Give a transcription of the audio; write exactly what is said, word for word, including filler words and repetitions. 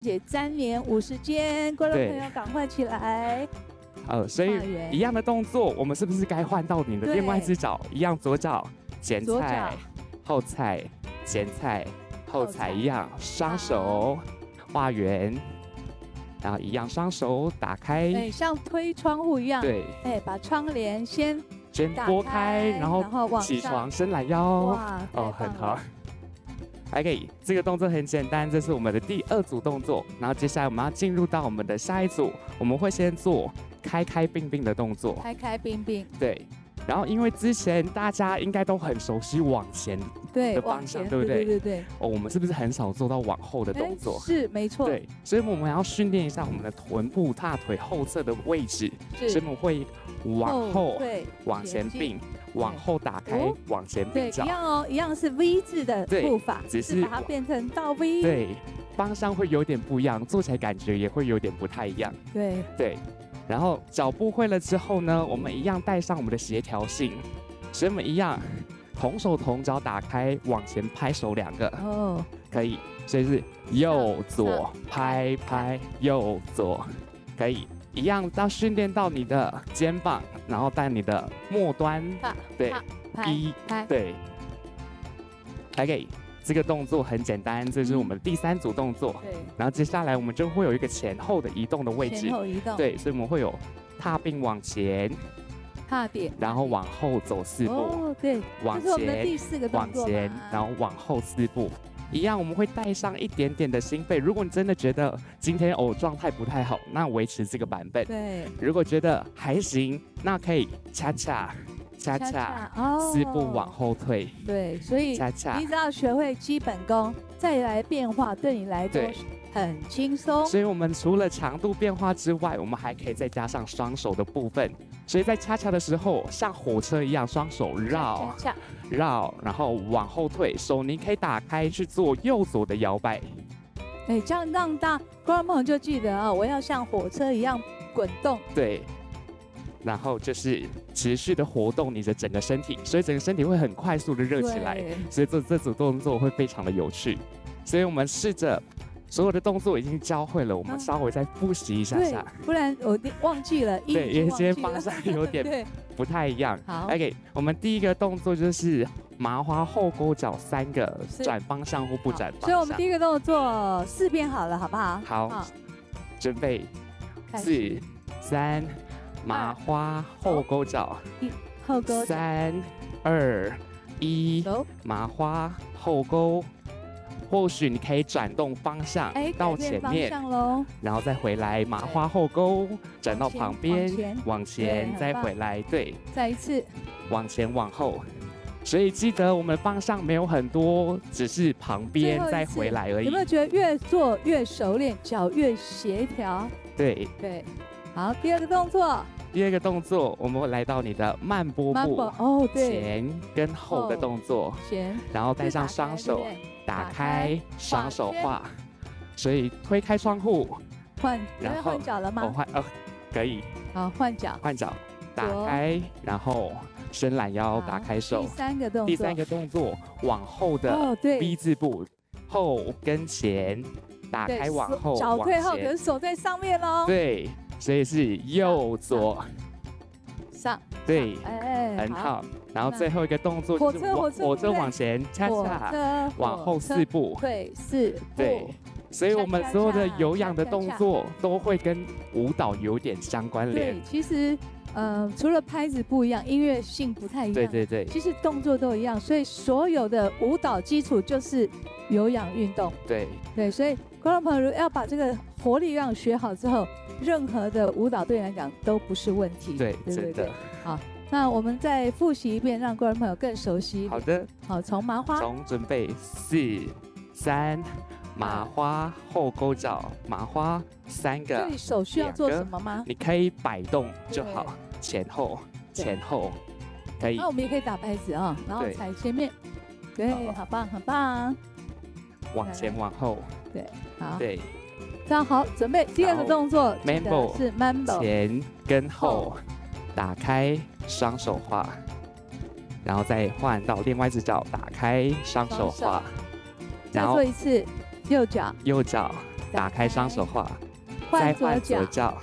姐沾黏五十间，观众朋友赶快起来。 呃，所以一样的动作，我们是不是该换到你的另外一只脚？一样，左脚前踩、后踩、前踩、后踩，一样，双手画圆，然后一样，双手打开， 哎，像推窗户一样。对，哎，把窗帘先先拨开，然后起床伸懒腰。哇，哦，很好。OK， 这个动作很简单，这是我们的第二组动作。然后接下来我们要进入到我们的下一组，我们会先做开开并并的动作。 开开并并。对。 然后因为之前大家应该都很熟悉往前的方向，对不对？对对对。哦，我们是不是很少做到往后的动作？ 是，没错。 对，所以我们要训练一下我们的臀部、大腿后侧的位置，所以我们会往后、往前并。往后打开，哦、往前并脚， 对，一样哦，一样是 V 字的步法， 只是把它变成倒 V。 对，方向会有点不一样，做起来感觉也会有点不太一样。 对对，然后脚步会了之后呢，我们一样带上我们的协调性，所以我们一样同手同脚打开，往前拍手两个。哦，可以，所以是右左拍拍，右左，可以。一样到训练到你的肩膀，然后带你的末端，对，一，对 ，OK， 这个动作很简单，这是我们第三组动作。对，然后接下来我们就会有一个前后的移动的位置， 前后移动， 对，所以我们会有踏并往前， 踏并， 然后往后走四步， 哦，对， 往前， 第四个动作， 往前，然后往后四步。一样，我们会带上一点点的心肺。如果你真的觉得今天哦状态不太好，那维持这个版本。 对。 如果觉得还行，那可以恰恰恰恰，四步往后退。 对，所以恰恰， 你只要学会基本功，再来变化，对你来说很轻松。 所以我们除了强度变化之外，我们还可以再加上双手的部分。所以在恰恰的时候，像火车一样，双手绕绕，然后往后退，手你可以打开去做右左的摇摆。 哎，这样让大观众朋友就记得啊，我要像火车一样滚动。 对，然后就是持续的活动你的整个身体，所以整个身体会很快速的热起来，所以做这组动作会非常的有趣。所以我们试着。所有的动作已经教会了，我们稍微再复习一下下， 不然我忘记了。 对，因为今天方向有点不太一样。 好 ，OK， 我们第一个动作就是麻花后勾脚三个，转方向或不转方向。 所以我们第一个动作四遍好了，好不好？ 好，好准备，四、三，麻花后勾脚， 后勾， 三、二、一，麻花后勾。或许你可以转动方向到前面，然后再回来麻花后勾，转到旁边，往前再回来，对， 再一次往前往后。所以记得我们方向没有很多，只是旁边再回来而已。 有没有觉得越做越熟练，脚越协调？ 对对。好，第二个动作。 第二个动作，我们会来到你的慢波步， 哦，对， 前跟后的动作， 前， 然后带上双手。打开，双手画，所以推开窗户， 换，然后换脚了吗？ 哦，换，哦，可以。 好，换脚， 换脚，打开，然后伸懒腰，打开手。 第三个动作， 第三个动作，往后的 V 字步，后跟前，打开往后， 脚退后，可是手在上面喽。 对，所以是右左。 上， 对，哎，很好。然后最后一个动作就是火车火车往前，恰恰往后四步， 对，四步。 对，所以我们所有的有氧的动作都会跟舞蹈有点相关联。 对，其实呃，除了拍子不一样，音乐性不太一样， 对对对， 其实动作都一样，所以所有的舞蹈基础就是有氧运动。 对对，所以观众朋友要把这个活力让学好之后。任何的舞蹈对你来讲都不是问题， 对，对真的。 好，那我们再复习一遍，让观众朋友更熟悉。 好的， 好，从麻花， 从准备四、三，麻花后勾脚，麻花三个。 所以手需要做什么吗？ 你可以摆动就好，前后前后可以。 那我们也可以打拍子啊，然后踩前面，对，好棒，很棒。 往前往后， 对，好， 对。 这样好，准备第二个动作 ，Mambo 是 Mambo， 前跟后，打开双手画，然后再换到另外一只脚，打开双手画， 再做一次右脚， 右脚打开双手画， 换再换左脚左脚，